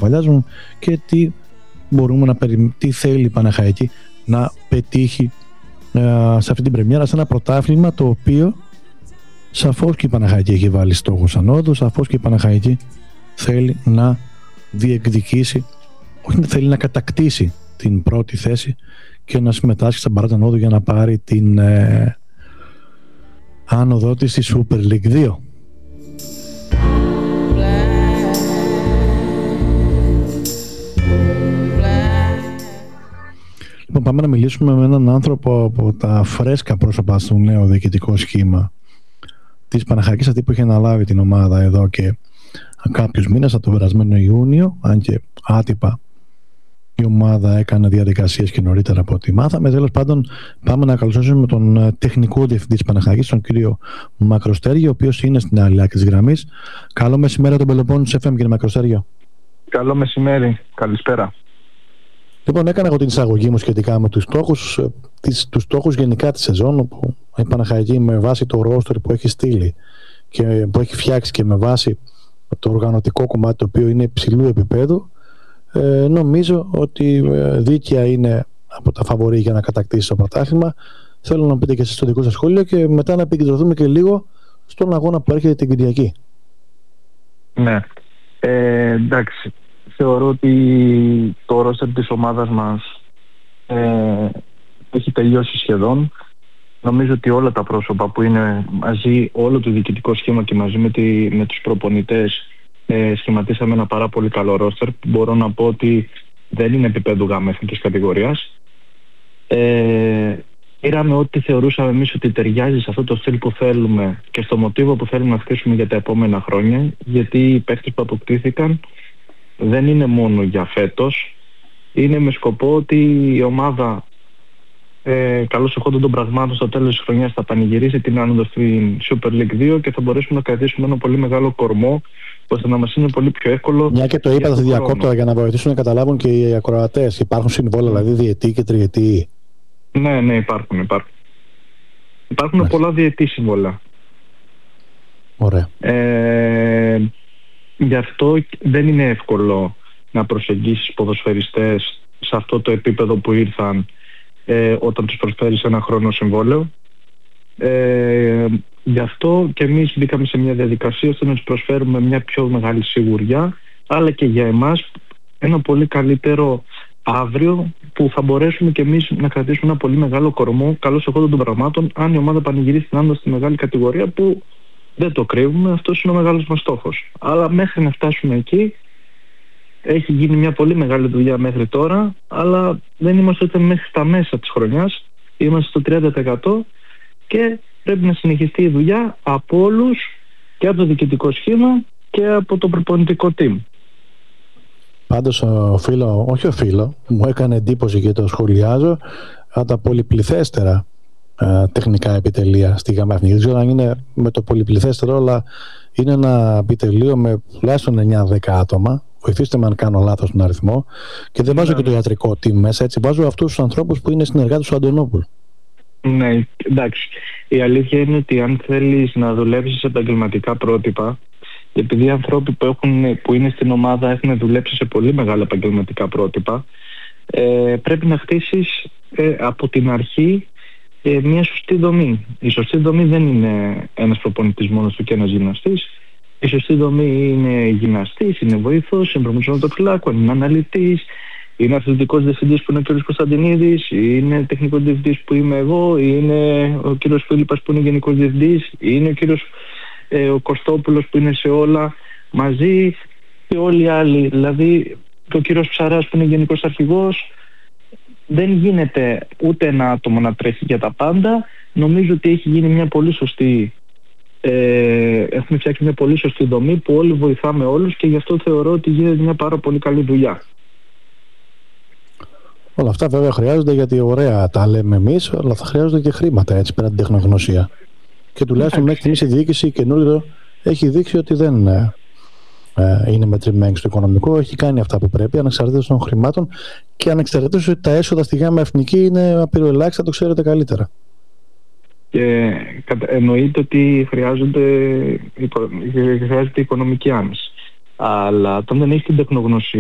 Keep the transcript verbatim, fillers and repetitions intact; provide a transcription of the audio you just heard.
καβαλιάζουν και τι μπορούμε να περι... τι θέλει η Παναχαϊκή να πετύχει ε, σε αυτή την πρεμιέρα, σε ένα πρωτάθλημα το οποίο σαφώς και η Παναχαϊκή έχει βάλει στόχους ανώδου, σαφώς και η Παναχαϊκή θέλει να διεκδικήσει, όχι να θέλει να κατακτήσει την πρώτη θέση και να συμμετάσχει στα μπαράζ ανώδου για να πάρει την ε, άνοδό της στη Super League δύο. Λοιπόν, πάμε να μιλήσουμε με έναν άνθρωπο από τα φρέσκα πρόσωπα στο νέο διοικητικό σχήμα της Παναχαϊκής, αυτή που είχε αναλάβει την ομάδα εδώ και κάποιους μήνες, από τον περασμένο Ιούνιο, αν και άτυπα η ομάδα έκανε διαδικασίες και νωρίτερα από ό,τι μάθαμε. Τέλος πάντων, πάμε να καλωσορίσουμε τον τεχνικό διευθυντή της Παναχαϊκής, τον κύριο Μακροστέργιο, ο οποίος είναι στην άλλη άκρη της γραμμής. Καλό μεσημέρι τον Πελοπόννησο εφ εμ, κύριε Μακροστέργιο. Καλό μεσημέρι, καλησπέρα. Λοιπόν, έκανα εγώ την εισαγωγή μου σχετικά με τους στόχους, τις, τους στόχους γενικά της σεζόν, όπου η Παναχαϊκή με βάση το ρόστορ που έχει στείλει και που έχει φτιάξει και με βάση το οργανωτικό κομμάτι το οποίο είναι υψηλού επίπεδου, ε, νομίζω ότι ε, δίκαια είναι από τα φαβορί για να κατακτήσει το πρωτάθλημα. Θέλω να πείτε και εσείς το δικό σας σχόλιο και μετά να επικεντρωθούμε και λίγο στον αγώνα που έρχεται την Κυριακή. Ναι, ε, εντάξει. Θεωρώ ότι το ρόστερ της ομάδας μας ε, έχει τελειώσει σχεδόν. Νομίζω ότι όλα τα πρόσωπα που είναι μαζί, όλο το διοικητικό σχήμα και μαζί με, τη, με τους προπονητές ε, σχηματίσαμε ένα πάρα πολύ καλό ρόστερ που μπορώ να πω ότι δεν είναι επίπεδου γάμα εθνικής κατηγορίας. Ε, πήραμε ό,τι θεωρούσαμε εμείς ότι ταιριάζει σε αυτό το στυλ που θέλουμε και στο μοτίβο που θέλουμε να χτίσουμε για τα επόμενα χρόνια, γιατί οι παίκτες που αποκτήθηκαν δεν είναι μόνο για φέτος, είναι με σκοπό ότι η ομάδα ε, καλώς εχόντων των πραγμάτων στο τέλος της χρονιάς θα πανηγυρίσει την άνοδο στην Super League δύο και θα μπορέσουμε να κρατήσουμε ένα πολύ μεγάλο κορμό ώστε να μας είναι πολύ πιο εύκολο. Μια και το είπα, θα διακόπτω για να βοηθήσουν να καταλάβουν και οι ακροατές. Υπάρχουν συμβόλαια, δηλαδή διετή και τριετή? Ναι, ναι, υπάρχουν. Υπάρχουν, υπάρχουν ναι. πολλά διετή συμβόλαια. Ωραία. Ε, Γι' αυτό δεν είναι εύκολο να προσεγγίσεις ποδοσφαιριστές σε αυτό το επίπεδο που ήρθαν ε, όταν τους προσφέρεις ένα χρόνο συμβόλαιο. Ε, γι' αυτό και εμείς μπήκαμε σε μια διαδικασία ώστε να τους προσφέρουμε μια πιο μεγάλη σιγουριά, αλλά και για εμάς ένα πολύ καλύτερο αύριο που θα μπορέσουμε και εμείς να κρατήσουμε ένα πολύ μεγάλο κορμό καλώς εχόντων των πραγμάτων αν η ομάδα πανηγυρίσει την άνοδο στη μεγάλη κατηγορία, που δεν το κρύβουμε, αυτός είναι ο μεγάλος μας στόχος. Αλλά μέχρι να φτάσουμε εκεί έχει γίνει μια πολύ μεγάλη δουλειά μέχρι τώρα, αλλά δεν είμαστε ούτε μέχρι στα μέσα της χρονιάς, είμαστε στο τριάντα τοις εκατό και πρέπει να συνεχιστεί η δουλειά από όλους, και από το διοικητικό σχήμα και από το προπονητικό team. Πάντως ο φίλο, όχι ο φίλο, μου έκανε εντύπωση και το σχολιάζω, από τα πολυπληθέστερα τεχνικά επιτελεία στη ΓΑΜΑ Εθνική. Δεν ξέρω αν είναι με το πολυπληθέστερο, αλλά είναι ένα επιτελείο με τουλάχιστον εννιά δέκα άτομα. Βοηθήστε με αν κάνω λάθος τον αριθμό. Και δεν βάζω ναι, και το ιατρικό team μέσα, έτσι. Βάζω αυτούς τους ανθρώπους που είναι συνεργάτες του Αντωνόπουλου. Ναι, εντάξει. Η αλήθεια είναι ότι αν θέλεις να δουλέψεις σε επαγγελματικά πρότυπα, επειδή οι άνθρωποι που, έχουν, που είναι στην ομάδα έχουν δουλέψει σε πολύ μεγάλα επαγγελματικά πρότυπα, ε, πρέπει να χτίσεις ε, από την αρχή Ε, μια σωστή δομή. Η σωστή δομή δεν είναι ένας προπονητής μόνος του και ένας γυμναστής. Η σωστή δομή είναι γυμναστής, είναι βοήθος, είναι προπονητής, είναι αναλυτής, είναι αθλητικός διευθυντής που είναι ο κ. Κωνσταντινίδης, είναι τεχνικός διευθυντής που είμαι εγώ, είναι ο κ. Φίλιππας που είναι γενικός διευθυντής, είναι ο κ. Ε, ο Κωστόπουλος που είναι σε όλα μαζί και όλοι οι άλλοι. Δηλαδή και ο κ. Ψαράς που είναι γενικός αρχηγός. Δεν γίνεται ούτε ένα άτομο να τρέχει για τα πάντα. Νομίζω ότι έχει γίνει μια πολύ σωστή ε, έχουμε φτιάξει μια πολύ σωστή δομή που όλοι βοηθάμε όλους και γι' αυτό θεωρώ ότι γίνεται μια πάρα πολύ καλή δουλειά. Όλα αυτά βέβαια χρειάζονται, γιατί ωραία τα λέμε εμείς, αλλά θα χρειάζονται και χρήματα, έτσι, πέρα την τεχνογνωσία. Και τουλάχιστον μέχρι στιγμής η διοίκηση καινούριο έχει δείξει ότι δεν ε, είναι μετρημένη στο οικονομικό, έχει κάνει αυτά που πρέπει, ανεξαρτήτως των χρημάτων και ανεξαρτήτως ότι τα έσοδα στη ΓΑΜΑ Εθνική είναι απειροελάχιστα, το ξέρετε καλύτερα. Και εννοείται ότι χρειάζονται, χρειάζεται οικονομική άμεση. Αλλά όταν δεν έχει την τεχνογνωσία